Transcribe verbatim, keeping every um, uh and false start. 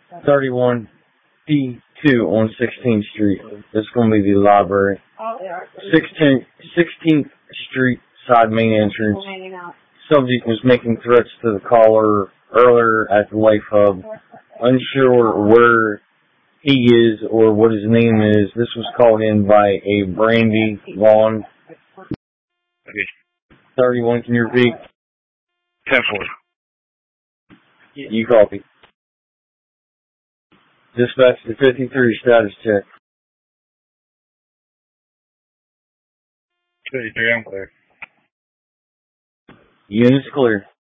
thirty-one D two on sixteenth Street. This is going to be the library. sixteenth, sixteenth Street side main entrance. Subject was making threats to the caller earlier at the Life Hub. Unsure where he is or what his name is. This was called in by a Brandy Vaughn. thirty-one, can you repeat? ten four. You copy. Dispatch to fifty-three, status check. fifty-three, I'm clear. Unit's clear.